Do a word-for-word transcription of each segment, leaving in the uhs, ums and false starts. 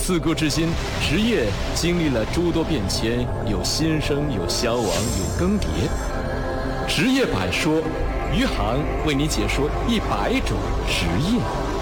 自古至今，职业经历了诸多变迁，有新生，有消亡，有更迭。职业百说，余杭为你解说一百种职业。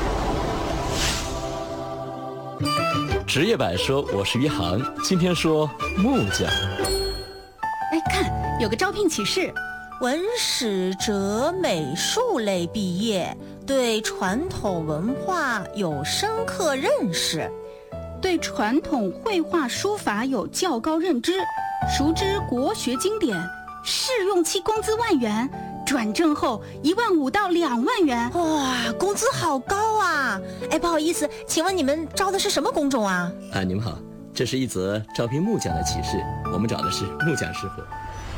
职业百说，我是余杭，今天说木匠。 哎，看有个招聘启事， 文史哲美术类毕业，对传统文化有深刻认识， 对传统绘画书法有较高认知，熟知国学经典，试用期工资万元，转正后一万五到两万元。 哇，工资好高啊！哎，不好意思，请问你们招的是什么工种啊？ 啊，你们好，这是一则招聘木匠的启事，我们找的是木匠师傅。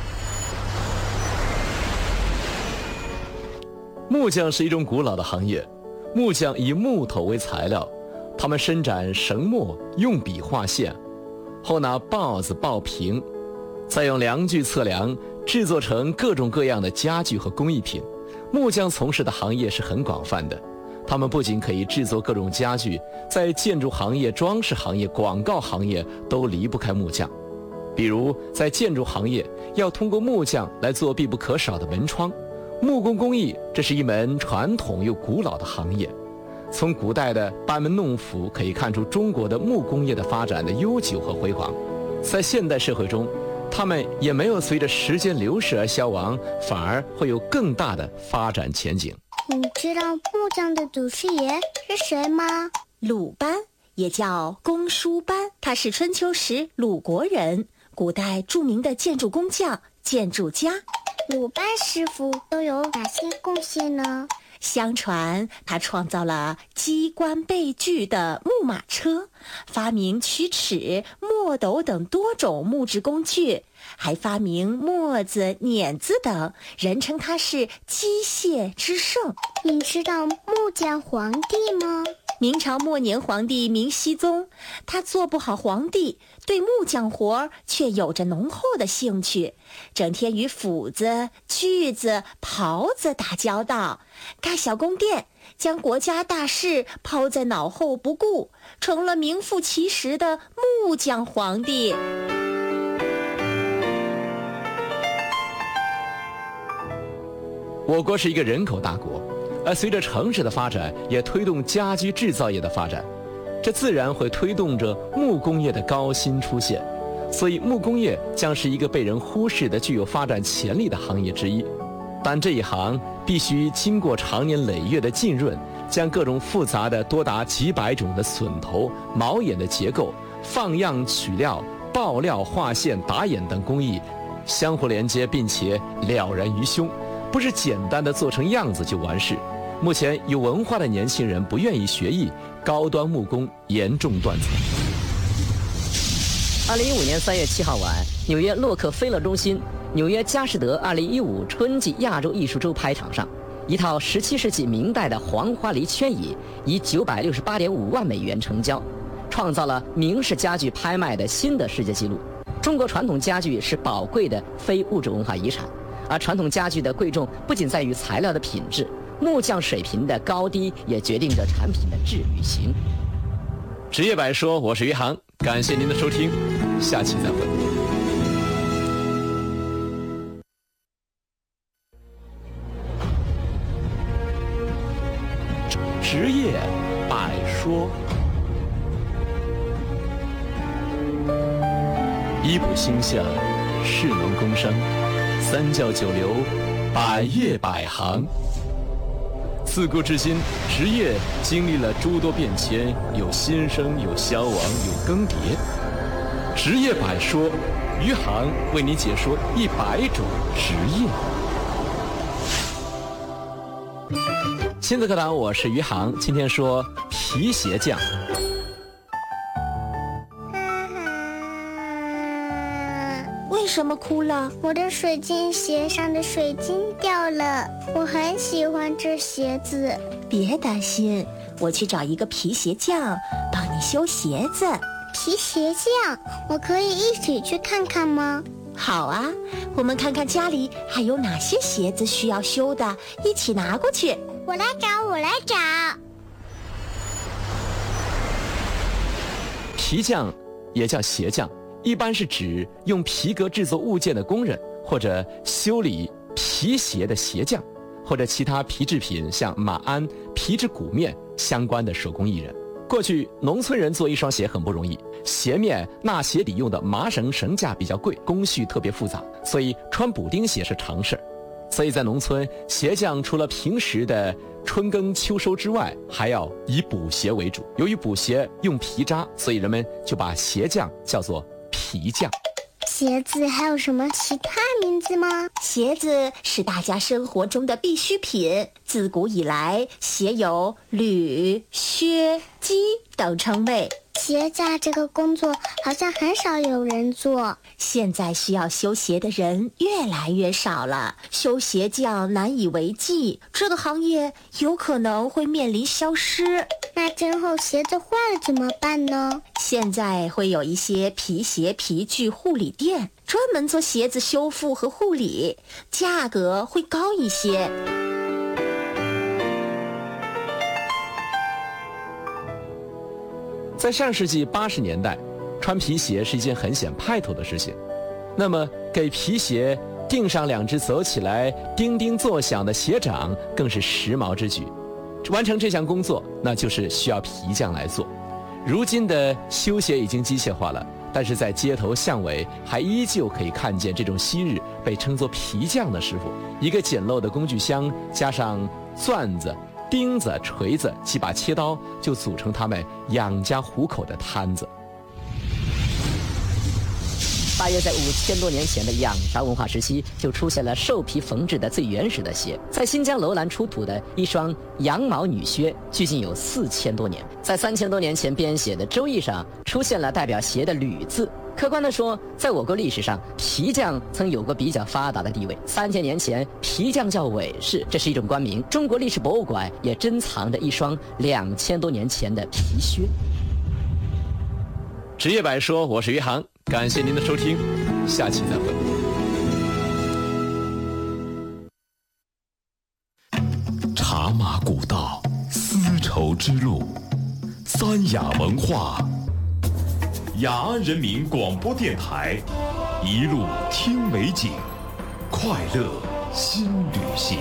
木匠是一种古老的行业，木匠以木头为材料，他们伸展绳墨，用笔画线，后拿刨子刨平，再用量具测量，制作成各种各样的家具和工艺品。木匠从事的行业是很广泛的，他们不仅可以制作各种家具，在建筑行业、装饰行业、广告行业都离不开木匠。比如在建筑行业，要通过木匠来做必不可少的门窗。木工工艺，这是一门传统又古老的行业。从古代的班门弄斧可以看出中国的木工业的发展的悠久和辉煌。在现代社会中，他们也没有随着时间流逝而消亡，反而会有更大的发展前景。 你知道木匠的祖师爷是谁吗？ 鲁班，也叫公输班，他是春秋时鲁国人，古代著名的建筑工匠、建筑家。 鲁班师傅都有哪些贡献呢？ 相传他创造了机关备具的木马车，发明曲尺、墨斗等多种木质工具，还发明磨子、碾子等，人称他是机械之圣。 你知道木匠皇帝吗？ 明朝末年皇帝明熹宗，他做不好皇帝，对木匠活却有着浓厚的兴趣，整天与斧子、锯子、刨子打交道，盖小宫殿，将国家大事抛在脑后不顾，成了名副其实的木匠皇帝。 我国是一个人口大国，而随着城市的发展，也推动家居制造业的发展，这自然会推动着木工业的高薪出现，所以木工业将是一个被人忽视的具有发展潜力的行业之一。但这一行必须经过长年累月的浸润，将各种复杂的多达几百种的榫头、毛眼的结构、放样取料、爆料、画线、打眼等工艺相互连接，并且了然于胸，不是简单的做成样子就完事。目前有文化的年轻人不愿意学艺，高端木工严重断层。 二零一五年三月七号晚，纽约洛克菲勒中心纽约佳士得二零一五春季亚洲艺术周拍场上，一套十七世纪明代的黄花梨圈椅以九百六十八点五万美元成交，创造了明式家具拍卖的新的世界纪录。中国传统家具是宝贵的非物质文化遗产，而传统家具的贵重不仅在于材料的品质，木匠水平的高低也决定着产品的质与形。 职业百说，我是余杭，感谢您的收听，下期再会。职业百说，医卜星象，士农工商，三教九流，百业百行。自古至今，职业经历了诸多变迁，有新生，有消亡，有更迭。职业百说，余杭为你解说一百种职业。亲子课堂，我是余杭，今天说皮鞋匠。 为什么哭了？ 我的水晶鞋上的水晶掉了，我很喜欢这鞋子。 别担心，我去找一个皮鞋匠帮你修鞋子。 皮鞋匠，我可以一起去看看吗？ 好啊，我们看看家里还有哪些鞋子需要修的，一起拿过去。 我来找，我来找。 皮匠也叫鞋匠，一般是指用皮革制作物件的工人，或者修理皮鞋的鞋匠，或者其他皮制品像马鞍、皮质鼓面相关的手工艺人。过去农村人做一双鞋很不容易，鞋面纳鞋底用的麻绳绳架比较贵，工序特别复杂，所以穿补丁鞋是常事。所以在农村，鞋匠除了平时的春耕秋收之外，还要以补鞋为主。由于补鞋用皮扎，所以人们就把鞋匠叫做皮匠。 鞋子还有什么其他名字吗？ 鞋子是大家生活中的必需品，自古以来，鞋有履、靴、屐等称谓。 鞋架这个工作好像很少有人做， 现在需要修鞋的人越来越少了，修鞋匠难以为继，这个行业有可能会面临消失。 那今后鞋子坏了怎么办呢？ 现在会有一些皮鞋皮具护理店，专门做鞋子修复和护理，价格会高一些。 在上世纪八十年代，穿皮鞋是一件很显派头的事情。那么，给皮鞋钉上两只走起来叮叮作响的鞋掌，更是时髦之举。完成这项工作，那就是需要皮匠来做。如今的修鞋已经机械化了，但是在街头巷尾还依旧可以看见这种昔日被称作皮匠的师傅，一个简陋的工具箱，加上钻子、钉子、锤子、几把切刀，就组成他们养家糊口的摊子。 大约在五千多年前的仰韶文化时期，就出现了兽皮缝制的最原始的鞋。在新疆楼兰出土的一双羊毛女靴，距今有四千多年。在三千多年前编写的《周易》上出现了代表鞋的“履”字。客观地说，在我国历史上，皮匠曾有过比较发达的地位。三千年前，皮匠叫韦氏，这是一种官名。中国历史博物馆也珍藏着一双两千多年前的皮靴。 职业百说，我是于航，感谢您的收听，下期再会。 茶马古道，丝绸之路，三雅文化。雅安人民广播电台，一路听美景，快乐新旅行。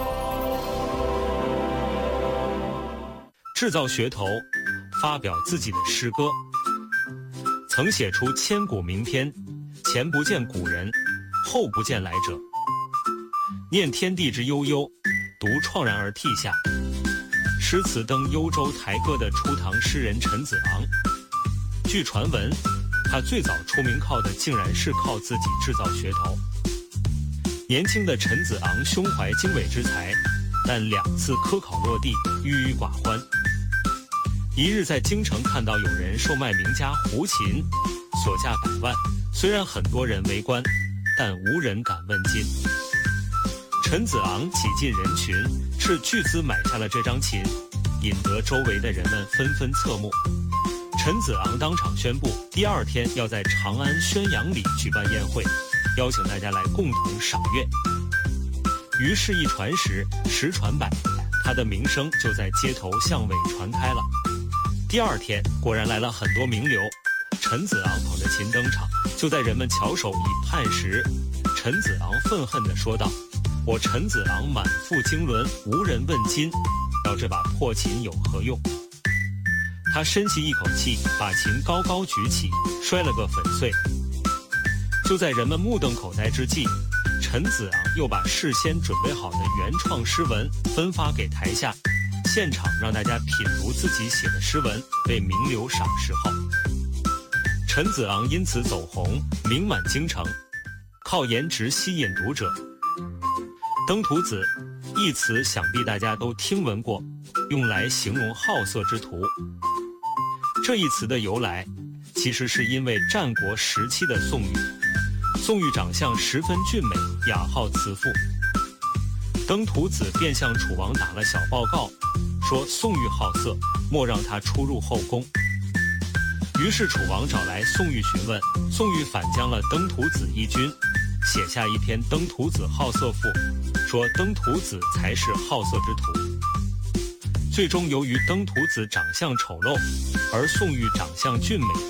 制造噱头，发表自己的诗歌，曾写出千古名篇，前不见古人，后不见来者。念天地之悠悠，独怆然而涕下。诗词登幽州台歌的初唐诗人陈子昂，据传闻，他最早出名靠的竟然是靠自己制造噱头。年轻的陈子昂胸怀经纬之才，但两次科考落地，郁郁寡欢。一日在京城看到有人售卖名家胡琴，所价百万，虽然很多人围观，但无人敢问津。陈子昂挤进人群，斥巨资买下了这张琴，引得周围的人们纷纷侧目。陈子昂当场宣布，第二天要在长安宣阳里举办宴会，邀请大家来共同赏月。于是，一传十，十传百，他的名声就在街头巷尾传开了。第二天，果然来了很多名流，陈子昂捧着琴登场，就在人们翘首以盼时，陈子昂愤恨地说道：“我陈子昂满腹经纶，无人问津，要这把破琴有何用？”他深吸一口气，把琴高高举起，摔了个粉碎。就在人们目瞪口呆之际，陈子昂又把事先准备好的原创诗文分发给台下，现场让大家品读自己写的诗文，被名流赏识后，陈子昂因此走红，名满京城，靠颜值吸引读者。登徒子一词想必大家都听闻过，用来形容好色之徒。这一词的由来，其实是因为战国时期的宋玉。宋玉长相十分俊美，雅好辞赋。登徒子便向楚王打了小报告，说宋玉好色，莫让他出入后宫。于是楚王找来宋玉询问，宋玉反将了登徒子一军，写下一篇《登徒子好色赋》，说登徒子才是好色之徒。最终由于登徒子长相丑陋，而宋玉长相俊美，